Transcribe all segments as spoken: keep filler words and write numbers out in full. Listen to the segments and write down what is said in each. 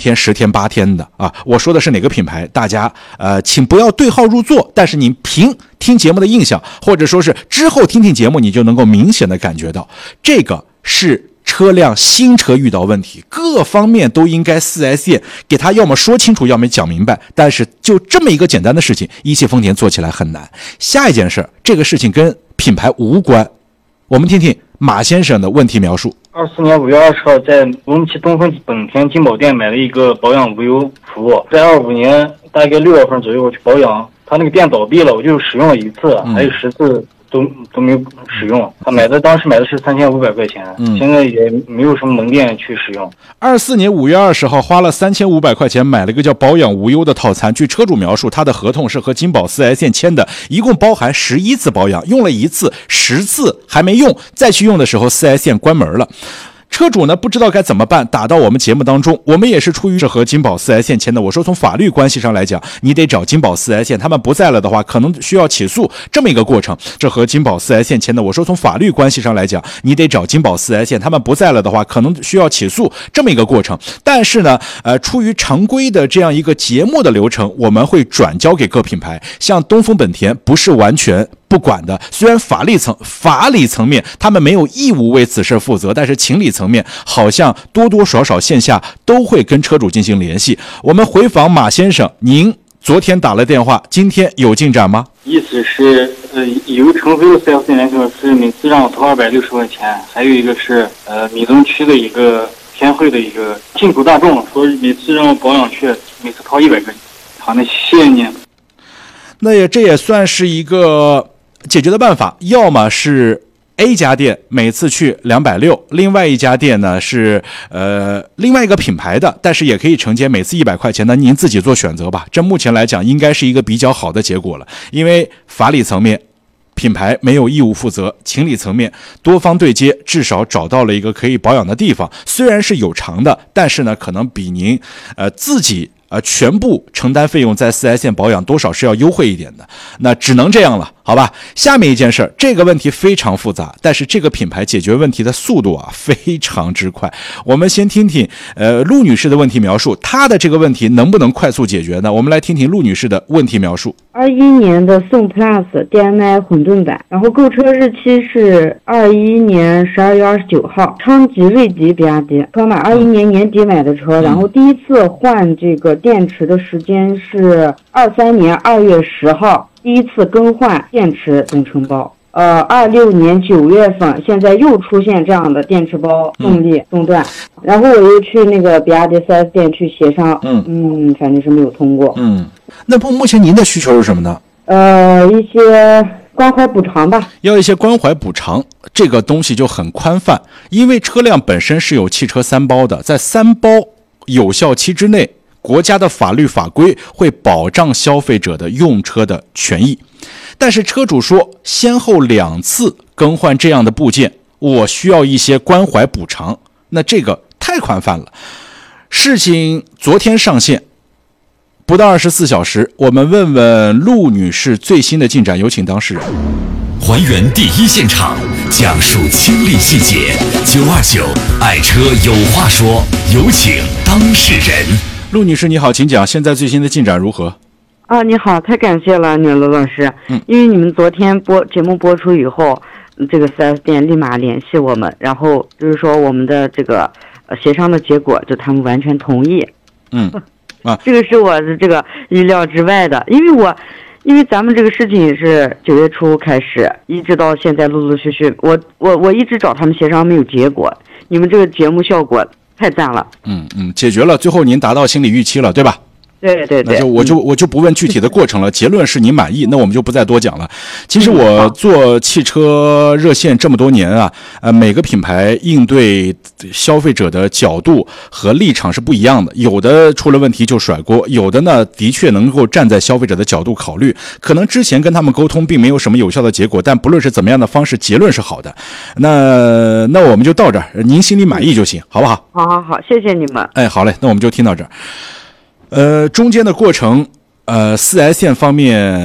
天、十天、八天的啊。我说的是哪个品牌？大家呃，请不要对号入座，但是你凭听节目的印象，或者说是之后听听节目，你就能够明显的感觉到，这个是车辆新车遇到问题，各方面都应该 四 S 店给他要么说清楚，要么讲明白。但是就这么一个简单的事情，一汽丰田做起来很难。下一件事，这个事情跟品牌无关，我们听听马先生的问题描述。 二四年五月二十号，在龙崎东风本田金宝店买了一个保养无忧服务，在二五年大概六月份左右我去保养，他那个店倒闭了，我就使用了一次，还有十次都都没有使用。他买的当时买的是三千五百块钱，嗯，现在也没有什么门店去使用。 二四年五月二十号花了三千五百块钱买了一个叫保养无忧的套餐。据车主描述，他的合同是和金宝 四 S 店签的，一共包含十一次保养，用了一次，十次还没用，再去用的时候 四 S 店关门了。车主呢不知道该怎么办，打到我们节目当中，我们也是出于是和金宝 四 S 店签的。我说从法律关系上来讲，你得找金宝 四 S 店，他们不在了的话，可能需要起诉，这么一个过程。这和金宝 四 S 店签的。我说从法律关系上来讲，你得找金宝 四 S 店，他们不在了的话，可能需要起诉，这么一个过程。但是呢，呃，出于常规的这样一个节目的流程，我们会转交给各品牌。像东风本田不是完全不管的，虽然法律层法理层面他们没有义务为此事负责，但是情理层面好像多多少少线下都会跟车主进行联系。我们回访马先生，您昨天打了电话，今天有进展吗？ 意思是，呃，有成飞的 四 S 店来说是每次让我掏二百六十块钱，还有一个是呃米东区的一个天汇的一个进口大众，说每次让我保养去，每次掏一百块钱。好，那谢谢您。 那也这也算是一个解决的办法，要么是 A 家店每次去两百六十，另外一家店呢是呃另外一个品牌的，但是也可以承接每次一百块钱的，您自己做选择吧。这目前来讲应该是一个比较好的结果了，因为法理层面品牌没有义务负责，情理层面多方对接，至少找到了一个可以保养的地方，虽然是有偿的，但是呢可能比您呃自己呃，全部承担费用在 四 S 店保养多少是要优惠一点的，那只能这样了，好吧？下面一件事，这个问题非常复杂，但是这个品牌解决问题的速度啊非常之快。我们先听听呃陆女士的问题描述，她的这个问题能不能快速解决呢？我们来听听陆女士的问题描述。 二一年的宋 Plus D M I 混动版，然后购车日期是二一年十二月二十九号，昌吉锐吉比亚迪，车码二一年年底买的车，然后第一次换这个电池的时间是二三年二月十号，第一次更换电池总成包。呃，二六年九月份，现在又出现这样的电池包动力中断，嗯、然后我又去那个比亚迪 四 S 店去协商，嗯嗯，反正是没有通过。 嗯，那目前您的需求是什么呢？ 呃，一些关怀补偿吧。 要一些关怀补偿，这个东西就很宽泛，因为车辆本身是有汽车三包的，在三包有效期之内，国家的法律法规会保障消费者的用车的权益。但是车主说先后两次更换这样的部件，我需要一些关怀补偿，那这个太宽泛了。事情昨天上线不到二十四小时，我们问问陆女士最新的进展，有请当事人。 还原第一现场，讲述亲历细节。九二九爱车有话说，有请当事人。 陆女士你好，请讲，现在最新的进展如何？ 啊，你好，太感谢了，女罗老师。嗯，因为你们昨天播节目播出以后，这个 四 S 店立马联系我们，然后就是说我们的这个呃协商的结果，就他们完全同意。 嗯，啊， 这个是我的这个意料之外的，因为我因为咱们这个事情是九月初开始，一直到现在陆陆续续，我我我一直找他们协商没有结果，你们这个节目效果太赞了。 嗯嗯，解决了，最后您达到心理预期了，对吧？ 对对对， 那就我就我就不问具体的过程了，结论是你满意，那我们就不再多讲了。其实我做汽车热线这么多年啊，呃，每个品牌应对消费者的角度和立场是不一样的，有的出了问题就甩锅，有的呢的确能够站在消费者的角度考虑，可能之前跟他们沟通并没有什么有效的结果，但不论是怎么样的方式，结论是好的。那那我们就到这儿，您心里满意就行，好不好？ 好好好，谢谢你们。 哎，好嘞，那我们就听到这儿。呃，中间的过程，呃 ，四 S 店方面，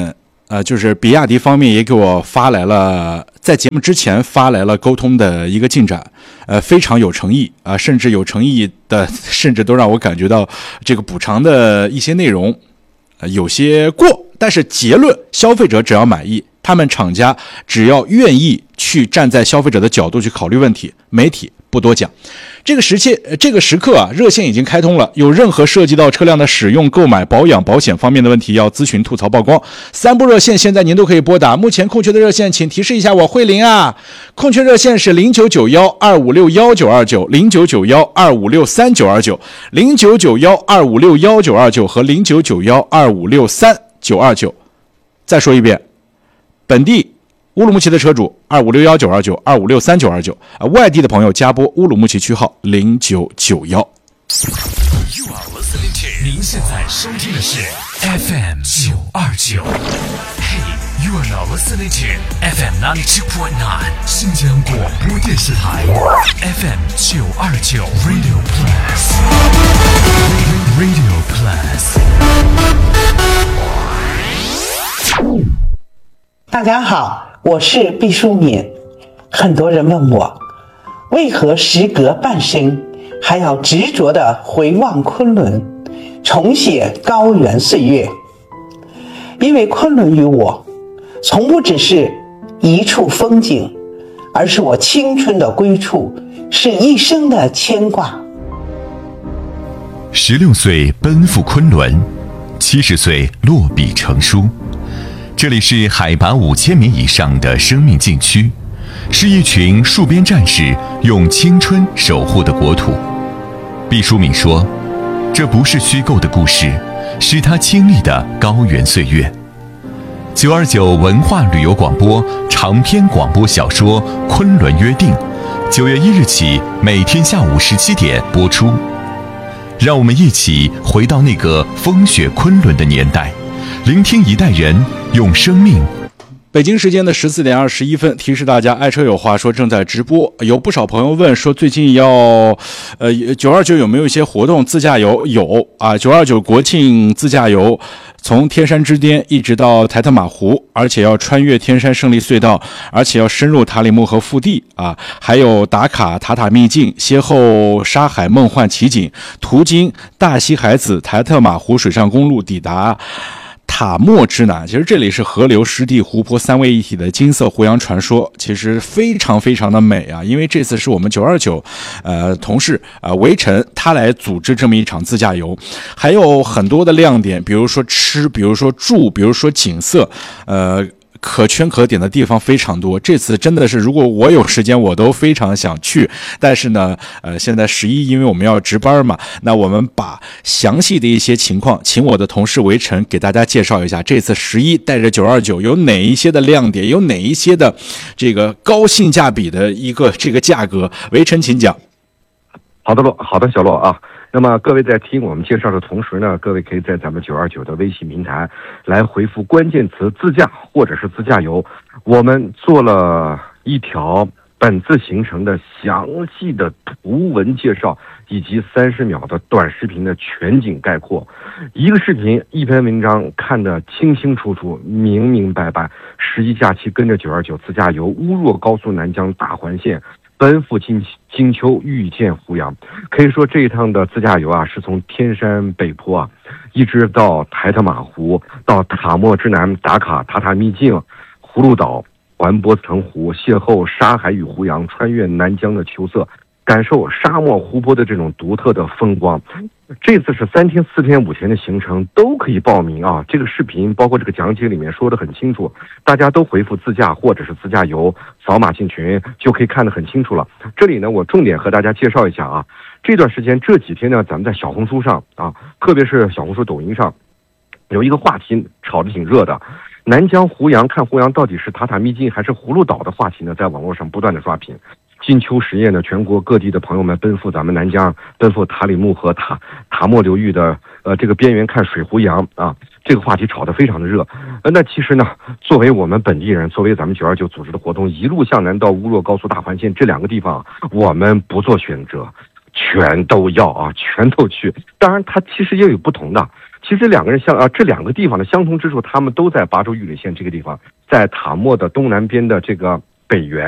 呃，就是比亚迪方面也给我发来了，在节目之前发来了沟通的一个进展，呃，非常有诚意啊、呃，甚至有诚意的，甚至都让我感觉到这个补偿的一些内容，呃，有些过，但是结论，消费者只要满意，他们厂家只要愿意去站在消费者的角度去考虑问题，媒体不多讲。这个时期，这个时刻啊，热线已经开通了。有任何涉及到车辆的使用、购买、保养、保险方面的问题，要咨询、吐槽、曝光，三部热线现在您都可以拨打。目前空缺的热线，请提示一下我慧玲啊。空缺热线是零九九幺二五六幺九二九、零九九幺二五六三九二九、零九九幺二五六幺九二九和零九九幺二五六三九二九。再说一遍，本地乌鲁木齐的车主二五六幺九二九二五六三九二九，啊，外地的朋友加拨乌鲁木齐区号零九九幺。 您现在收听的是 F M 九二九。Hey, you are now listening to F M ninety two point nine 新疆广播电视台 F M 九二九 Radio Plus Radio Plus。 大家好，我是毕淑敏。很多人问我，为何时隔半生还要执着地回望昆仑，重写高原岁月？因为昆仑于我，从不只是一处风景，而是我青春的归处，是一生的牵挂。 十六岁奔赴昆仑，七十岁落笔成书。这里是海拔五千米以上的生命禁区，是一群戍边战士用青春守护的国土。毕淑敏说，这不是虚构的故事，是他经历的高原岁月。九二九文化旅游广播长篇广播小说《昆仑约定》，九月一日起每天下午十七点播出。让我们一起回到那个风雪昆仑的年代，聆听一代人用生命。 北京时间的十四点二十一分，提示大家，爱车有话说正在直播。有不少朋友问说，最近要，呃，九二九有没有一些活动？自驾游有啊，九二九国庆自驾游，从天山之巅一直到台特玛湖，而且要穿越天山胜利隧道，而且要深入塔里木河腹地啊，还有打卡塔塔秘境，邂逅沙海梦幻奇景，途经大西海子台特玛湖水上公路，抵达塔莫之南。其实这里是河流、湿地、湖泊三位一体的金色湖洋传说，其实非常非常的美啊！因为这次是我们九二九，呃，同事啊围城他来组织这么一场自驾游，还有很多的亮点，比如说吃，比如说住，比如说景色，呃。可圈可点的地方非常多，这次真的是如果我有时间我都非常想去，但是呢呃，现在十一因为我们要值班嘛，那我们把详细的一些情况请我的同事围城给大家介绍一下，这次十一带着九二九有哪一些的亮点，有哪一些的这个高性价比的一个这个价格，围城请讲。 好的，好的，小洛啊。那么各位在听我们介绍的同时呢，各位可以在咱们九二九的微信平台来回复关键词自驾或者是自驾游，我们做了一条本次行程的详细的图文介绍，以及三十秒的短视频的全景概括。一个视频一篇文章看得清清楚楚明明白白。十一假期跟着九二九自驾游乌若高速南疆大环线，奔赴金金秋，遇见胡杨。可以说这一趟的自驾游啊，是从天山北坡啊，一直到台特玛湖，到塔莫之南打卡塔塔秘境、葫芦岛、环波斯城湖，邂逅沙海与胡杨，穿越南疆的秋色，感受沙漠湖泊的这种独特的风光。这次是三天四天五天的行程都可以报名啊！这个视频包括这个讲解里面说的很清楚，大家都回复自驾或者是自驾游，扫码进群就可以看得很清楚了。这里呢，我重点和大家介绍一下啊，这段时间这几天呢，咱们在小红书上啊，特别是小红书、抖音上，有一个话题炒得挺热的。南疆胡杨看胡杨到底是塔塔秘境还是葫芦岛的话题呢，在网络上不断的刷屏。金秋实验呢，全国各地的朋友们奔赴咱们南疆，奔赴塔里木和塔塔莫流域的呃这个边缘看水胡杨啊，这个话题炒得非常的热。呃，那其实呢，作为我们本地人，作为咱们九二九组织的活动，一路向南到乌若高速大环线这两个地方，我们不做选择，全都要啊，全都去。当然，它其实也有不同的。 其实两个人相啊，这两个地方的相同之处，他们都在巴州玉里县这个地方，在塔莫的东南边的这个北缘。